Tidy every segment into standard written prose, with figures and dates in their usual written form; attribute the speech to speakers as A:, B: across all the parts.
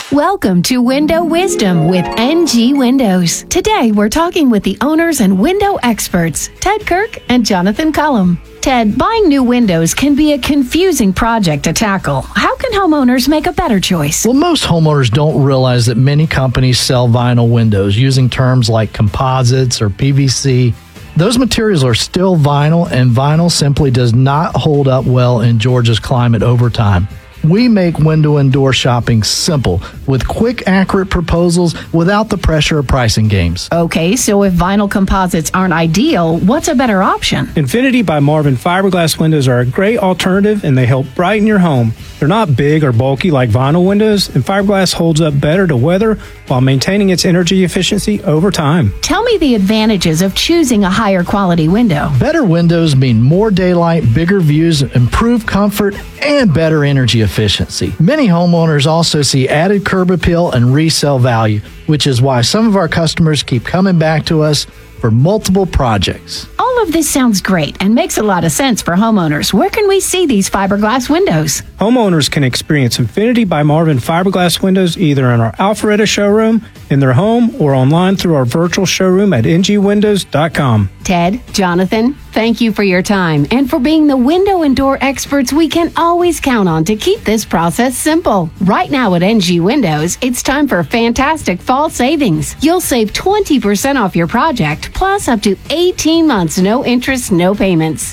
A: Welcome to Window Wisdom with NG Windows. Today, we're talking with the owners and window experts, Ted Kirk and Jonathan Cullum. Ted, buying new windows can be a confusing project to tackle. How can homeowners make a better choice?
B: Well, most homeowners don't realize that many companies sell vinyl windows using terms like composites or PVC. Those materials are still vinyl, and vinyl simply does not hold up well in Georgia's climate over time. We make window and door shopping simple with quick, accurate proposals without the pressure of pricing games.
A: Okay, so if vinyl composites aren't ideal, what's a better option?
C: Infinity by Marvin fiberglass windows are a great alternative, and they help brighten your home. They're not big or bulky like vinyl windows, and fiberglass holds up better to weather while maintaining its energy efficiency over time.
A: Tell me the advantages of choosing a higher quality window.
B: Better windows mean more daylight, bigger views, improved comfort, and better energy efficiency. Many homeowners also see added curb appeal and resale value, which is why some of our customers keep coming back to us for multiple projects.
A: All of this sounds great and makes a lot of sense for homeowners. Where can we see these fiberglass windows?
C: Homeowners can experience Infinity by Marvin fiberglass windows either in our Alpharetta showroom, in their home, or online through our virtual showroom at ngwindows.com.
A: Ted, Jonathan, thank you for your time and for being the window and door experts we can always count on to keep this process simple. Right now at NG Windows, it's time for fantastic fall savings. You'll save 20% off your project, plus up to 18 months, no interest, no payments.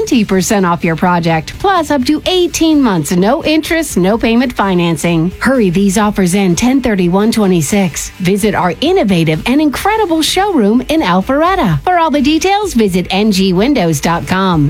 A: 20% off your project, plus up to 18 months, no interest, no payment financing. Hurry, these offers end 10/31/26. Visit our innovative and incredible showroom in Alpharetta. For all the details, visit ngwindows.com.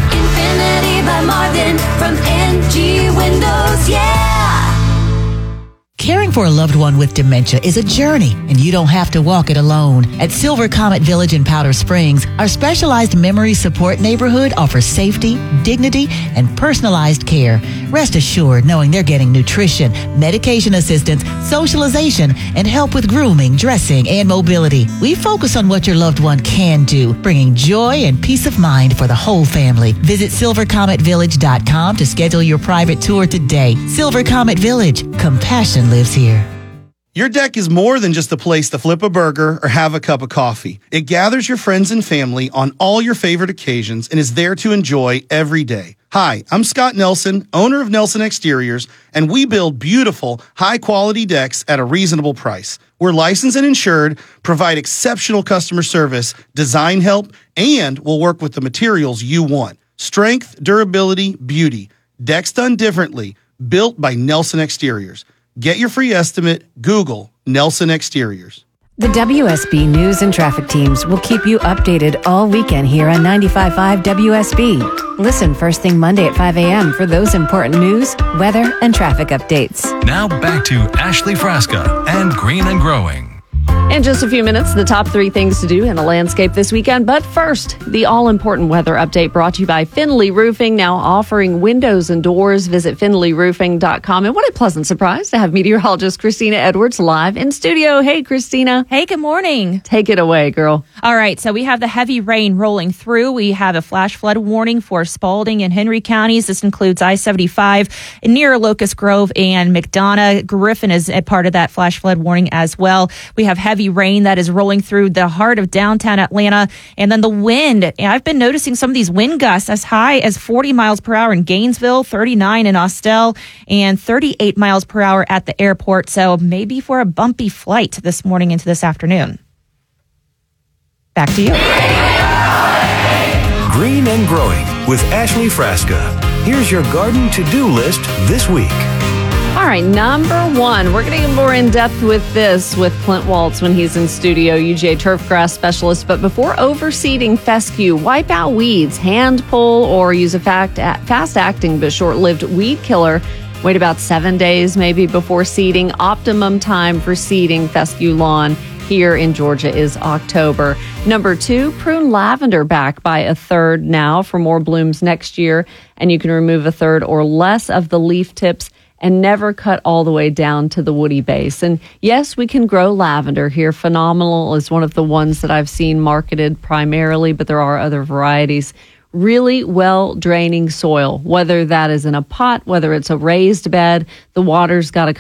D: Infinity by Marvin from NG Windows, yeah!
E: Caring for a loved one with dementia is a journey, and you don't have to walk it alone. At Silver Comet Village in Powder Springs, our specialized memory support neighborhood offers safety, dignity, and personalized care. Rest assured knowing they're getting nutrition, medication assistance, socialization, and help with grooming, dressing, and mobility. We focus on what your loved one can do, bringing joy and peace of mind for the whole family. Visit silvercometvillage.com to schedule your private tour today. Silver Comet Village. Compassion lives here.
F: Your deck is more than just a place to flip a burger or have a cup of coffee. It gathers your friends and family on all your favorite occasions and is there to enjoy every day. Hi, I'm Scott Nelson, owner of Nelson Exteriors, and we build beautiful, high-quality decks at a reasonable price. We're licensed and insured, provide exceptional customer service, design help, and we'll work with the materials you want. Strength, durability, beauty. Decks done differently. Built by Nelson Exteriors. Get your free estimate. Google Nelson Exteriors.
G: The WSB News and Traffic teams will keep you updated all weekend here on 95.5 WSB. Listen first thing Monday at 5 a.m. for those important news, weather, and traffic updates.
H: Now back to Ashley Frasca and Green and Growing.
I: In just a few minutes, the top 3 things to do in the landscape this weekend. But first, the all-important weather update brought to you by Finley Roofing, now offering windows and doors. Visit finleyroofing.com. And what a pleasant surprise to have meteorologist Christina Edwards live in studio. Hey, Christina.
J: Hey, good morning.
I: Take it away, girl.
J: All right, so we have the heavy rain rolling through. We have a flash flood warning for Spalding and Henry counties. This includes I-75 near Locust Grove and McDonough. Griffin is a part of that flash flood warning as well. We have heavy rain that is rolling through the heart of downtown Atlanta. And then the wind. I've been noticing some of these wind gusts as high as 40 miles per hour in Gainesville, 39 in Austell, and 38 miles per hour at the airport. So maybe for a bumpy flight this morning into this afternoon. Back to you.
H: Green and Growing with Ashley Frasca. Here's your garden to-do list this week.
I: All right, number 1, we're going to get more in depth with this with Clint Waltz when he's in studio, UGA turfgrass specialist. But before overseeding fescue, wipe out weeds, hand pull, or use a fast-acting but short-lived weed killer. Wait about 7 days maybe before seeding. Optimum time for seeding fescue lawn here in Georgia is October. Number 2, prune lavender back by a third now for more blooms next year. And you can remove a third or less of the leaf tips and never cut all the way down to the woody base. And yes, we can grow lavender here. Phenomenal is one of the ones that I've seen marketed primarily, but there are other varieties. Really well draining soil, whether that is in a pot, whether it's a raised bed, the water's got to